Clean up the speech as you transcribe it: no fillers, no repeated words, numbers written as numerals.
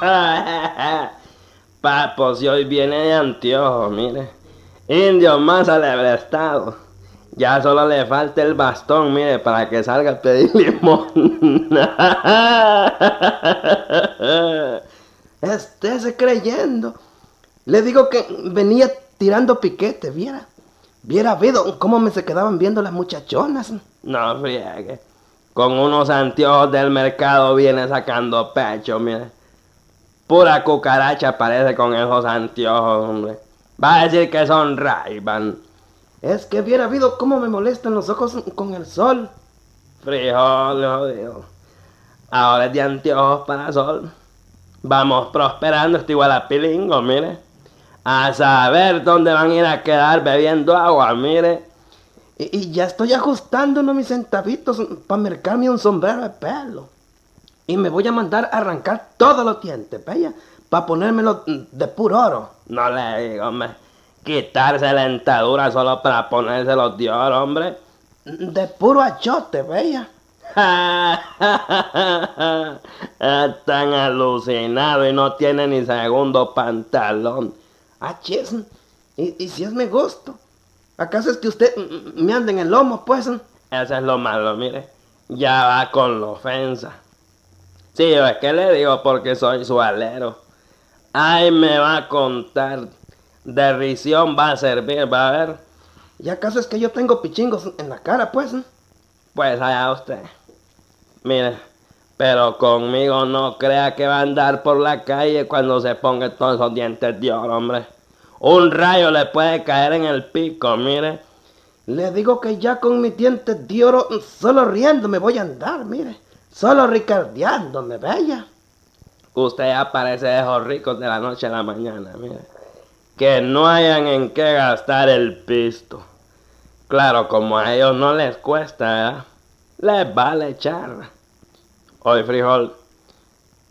Papo, si hoy viene de anteojo, mire. Indio más alebrestado. Ya solo le falta el bastón, mire, para que salga a pedir limón. Estése creyendo. Le digo que venía tirando piquete, viera. Viera habido cómo me se quedaban viendo las muchachonas. No friegue. Con unos anteojos del mercado viene sacando pecho, mire. Pura cucaracha parece con esos anteojos, hombre. Va a decir que son Ray-Ban. Es que viera habido cómo me molestan los ojos con el sol. Frijol, jodido. Ahora es de anteojos para sol. Vamos prosperando, este igual a pilingo, mire. A saber dónde van a ir a quedar bebiendo agua, mire. Y ya estoy ajustándonos mis centavitos para mercarme un sombrero de pelo. Y me voy a mandar a arrancar todos los dientes, bella, para ponérmelo de puro oro. No le digo, hombre. Quitarse la dentadura solo para ponérselos de oro, hombre. De puro achote, bella. Están alucinados y no tiene ni segundo pantalón. Ah, chis. ¿Y si es mi gusto? ¿Acaso es que usted me anda en el lomo, pues? Eso es lo malo, mire. Ya va con la ofensa. Sí, es que le digo porque soy su alero. Ay, me va a contar. De risión va a servir, va a ver. ¿Y acaso es que yo tengo pichingos en la cara, pues? Pues allá usted. Mire, pero conmigo no crea que va a andar por la calle cuando se ponga todos esos dientes de oro, hombre. Un rayo le puede caer en el pico, mire. Le digo que ya con mis dientes de oro, solo riendo me voy a andar, mire. Solo ricardeándome, bella. Usted ya parece de esos ricos de la noche a la mañana, mire. Que no hayan en qué gastar el pisto. Claro, como a ellos no les cuesta, ¿verdad? Les vale echar. Oye, frijol,